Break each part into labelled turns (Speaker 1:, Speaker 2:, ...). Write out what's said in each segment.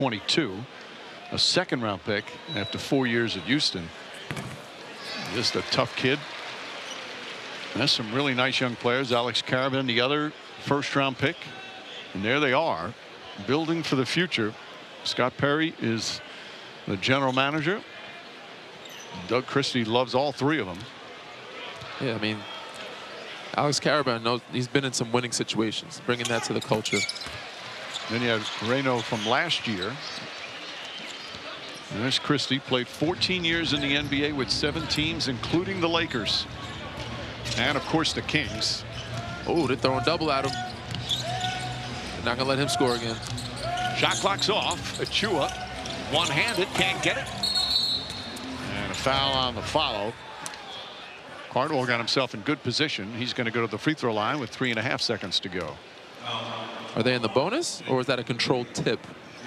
Speaker 1: 22, a second-round pick after 4 years at Houston. Just a tough kid. There's some really nice young players. Alex Caravan, the other first-round pick, and there they are, building for the future. Scott Perry is the general manager. Doug Christie loves all three of them.
Speaker 2: Yeah, I mean, Alex Caravan knows he's been in some winning situations, bringing that to the culture.
Speaker 1: Then you have Reno from last year. There's Christie, played 14 years in the NBA with 7 teams, including the Lakers. And, of course, the Kings.
Speaker 2: Oh, they're throwing double at him. They're not going to let him score again.
Speaker 1: Shot clock's off. Achua, one-handed, can't get it. And a foul on the follow. Cardwell got himself in good position. He's going to go to the free throw line with 3.5 seconds to go.
Speaker 2: Are they in the bonus, or is that a controlled tip?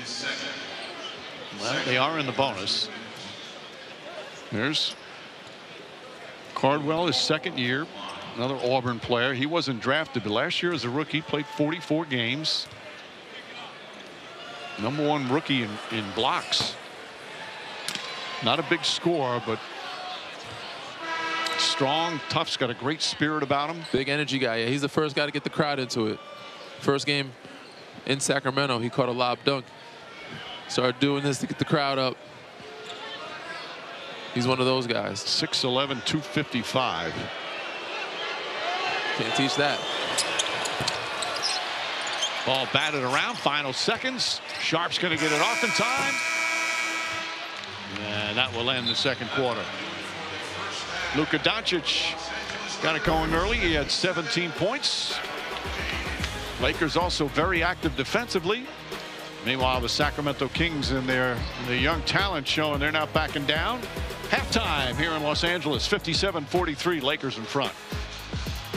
Speaker 1: Well, they are in the bonus. There's Cardwell, his second year, another Auburn player. He wasn't drafted, but last year as a rookie played 44 games. #1 rookie in blocks. Not a big scorer, but strong, tough's got a great spirit about him.
Speaker 2: Big energy guy. Yeah, he's the first guy to get the crowd into it. First game in Sacramento, he caught a lob dunk. Started doing this to get the crowd up. He's one of those guys.
Speaker 1: 6'11", 255.
Speaker 2: Can't teach that.
Speaker 1: Ball batted around. Final seconds. Sharp's going to get it off in time. And that will end the second quarter. Luka Doncic got it going early. He had 17 points. Lakers also very active defensively. Meanwhile, the Sacramento Kings and their young talent showing they're not backing down. Halftime here in Los Angeles, 57-43, Lakers in front.